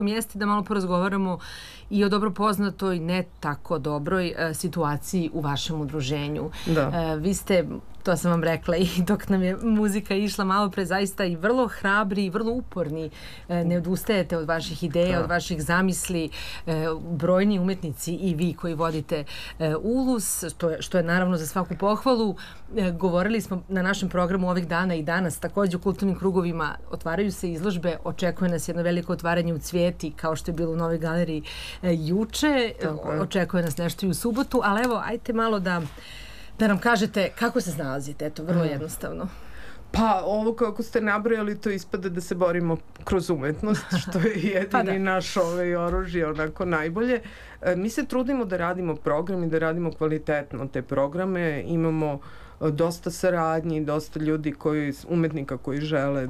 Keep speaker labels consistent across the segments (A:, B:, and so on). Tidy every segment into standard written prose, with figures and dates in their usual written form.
A: Jeste da malo porazgovaramo i o dobro poznatoj, ne tako dobroj situaciji u vašem udruženju.
B: Da.
A: Vi ste, to sam vam rekla i dok nam je muzika išla malo pre, zaista i vrlo hrabri i vrlo uporni. Ne odustajete od vaših ideja, od vaših zamisli. Brojni umetnici i vi koji vodite Ulus, što je naravno za svaku pohvalu. Govorili smo na našem programu ovih dana i danas, takođe u kulturnim krugovima otvaraju se izložbe, očekuje nas jedno veliko otvaranje u Cvijeti, kao što je bilo u Novoj galeriji juče, očekuje nas nešto i u subotu, ali evo, ajte malo da nam kažete kako se snalazite, eto, vrlo jednostavno.
B: Pa ovo kako ste nabrojali, to ispada da se borimo kroz umetnost, što je jedini naš oružje, onako najbolje. Mi se trudimo da radimo program i da radimo kvalitetno te programe. Imamo dosta saradnji, dosta ljudi umetnika koji žele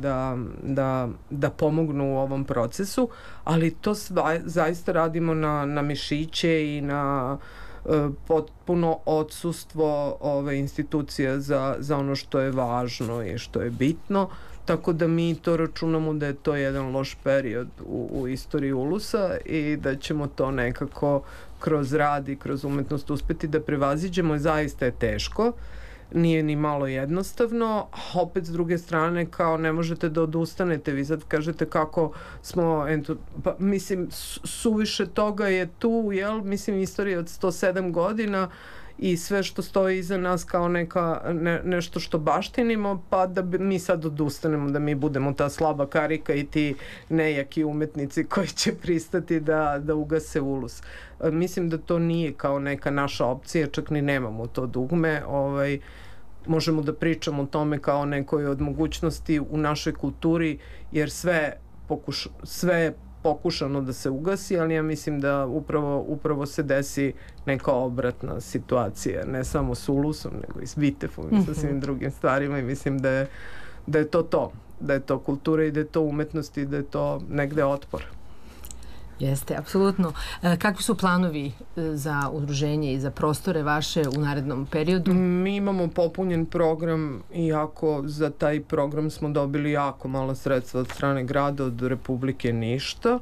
B: da pomognu u ovom procesu, ali to zaista radimo na mišiće i na potpuno odsustvo ove institucije za ono što je važno i što je bitno, tako da mi to računamo da je to jedan loš period u istoriji Ulusa i da ćemo to nekako kroz rad i kroz umetnost uspeti da prevaziđemo. Zaista je teško, nije ni malo jednostavno, a opet s druge strane kao ne možete da odustanete. Vi sad kažete kako smo, pa mislim suviše toga je tu, jel? Mislim istorija od 107 godina i sve što stoji iza nas kao nešto što baštinimo, pa da mi sad odustanemo, da mi budemo ta slaba karika i ti nejaki umetnici koji će pristati da ugase Ulus. Mislim da to nije kao neka naša opcija, čak ni nemamo to dugme. Možemo da pričamo o tome kao nekoj od mogućnosti u našoj kulturi, jer sve je pokušano da se ugasi, ali ja mislim da upravo se desi neka obratna situacija, ne samo s Ulusom, nego i s Vitefom i sa svim drugim stvarima, i mislim da je to kultura i da je to umetnost i da je to negde otpor.
A: Jeste, apsolutno. Kakvi su planovi za udruženje i za prostore vaše u narednom periodu?
B: Mi imamo popunjen program, iako za taj program smo dobili jako malo sredstva od strane grada, od Republike ništa.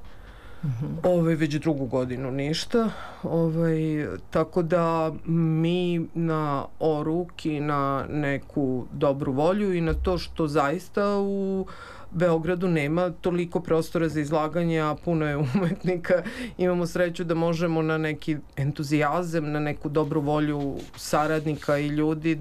B: Već drugu godinu ništa. Tako da mi na oruk i na neku dobru volju i na to što zaista u Beogradu nema toliko prostora za izlaganje, a puno je umetnika. Imamo sreću da možemo na neki entuzijazam, na neku dobru volju saradnika i ljudi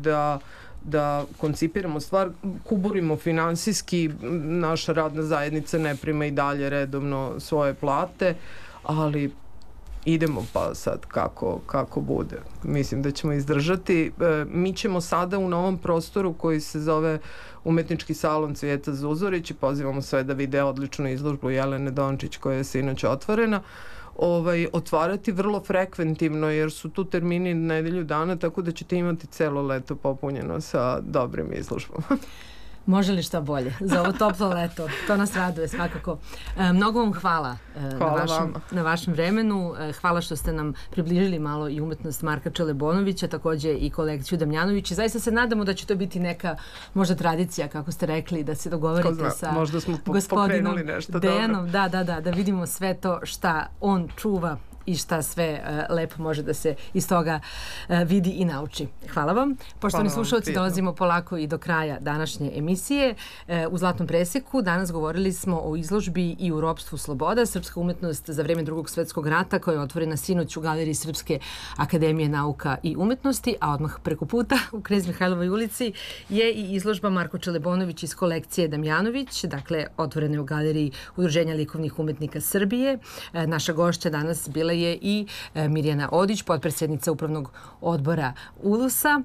B: da koncipiramo stvar, kuburimo finansijski. Naša radna zajednica ne prima i dalje redovno svoje plate, ali idemo pa sad kako bude. Mislim da ćemo izdržati. Mi ćemo sada u novom prostoru koji se zove Umetnički salon Cvijeta Zuzorić, i pozivamo sve da vide odličnu izložbu Jelene Dončić koja je sinoć otvorena, otvarati vrlo frekventivno, jer su tu termini nedelju dana, tako da ćete imati celo leto popunjeno sa dobrim izložbama.
A: Može li šta bolje za ovo toplo leto? To nas raduje svakako. Mnogo vam hvala na vašem vremenu. Hvala što ste nam približili malo i umetnost Marka Čelebonovića, takođe i kolekciju Damjanović. Zaista se nadamo da će to biti neka možda tradicija, kako ste rekli, da se dogovorite sa gospodinom Dejanom. Da vidimo sve to šta on čuva i šta sve lepo može da se iz toga vidi i nauči. Hvala vam. Poštovani slušalci, dolazimo polako i do kraja današnje emisije. U Zlatnom preseku danas govorili smo o izložbi I u ropstvu sloboda, srpska umetnost za vreme Drugog svetskog rata, koja je otvorena sinoć u Galeriji Srpske akademije nauka i umetnosti, a odmah preko puta u Knez Mihajlovoj ulici je i izložba Marko Čelebonović iz kolekcije Damjanović, dakle otvorena u Galeriji Udruženja likovnih umetnika Srbije. Naša gošća danas bila je i Mirjana Odić, potpredsjednica Upravnog odbora Ulusa.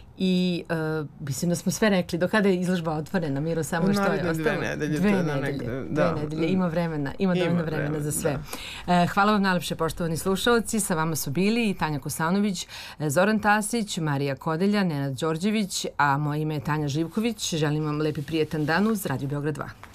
A: I mislim da smo sve rekli. Do kada je izložba otvorena, Miro, samo što je ostalo?
B: Dve nedelje.
A: Dve nedelje. Ima vremena, ima dovoljno vremena za sve. Hvala vam najlepše, poštovani slušalci. Sa vama su bili Tanja Kosanović, Zoran Tasić, Marija Kodelja, Nenad Đorđević, a moje ime je Tanja Živković. Želim vam lep i prijetan dan uz Radio Beograd 2.